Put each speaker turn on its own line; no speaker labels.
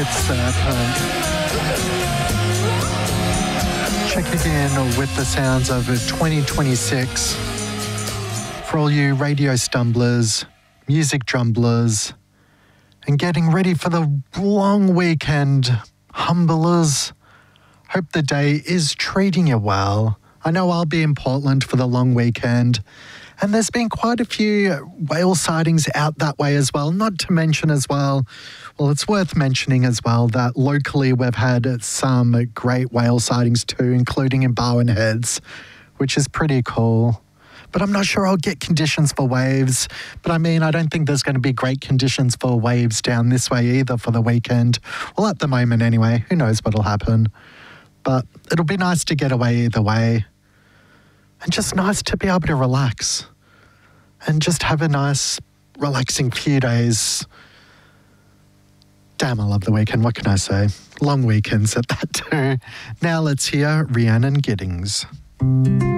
with Serpent. Checking in with the sounds of 2026 for all you radio stumblers, music drumblers, and getting ready for the long weekend, humblers. Hope the day is treating you well. I know I'll be in Portland for the long weekend, and there's been quite a few whale sightings out that way as well. Not to mention as well, it's worth mentioning as well that locally we've had some great whale sightings too, including in Barwon Heads, which is pretty cool. But I'm not sure I'll get conditions for waves. But I mean, I don't think there's going to be great conditions for waves down this way either for the weekend. Well, at the moment anyway, who knows what'll happen. But it'll be nice to get away either way. And just nice to be able to relax. And just have a nice, relaxing few days. Damn, I love the weekend. What can I say? Long weekends at that too. Now let's hear Rhiannon Giddings.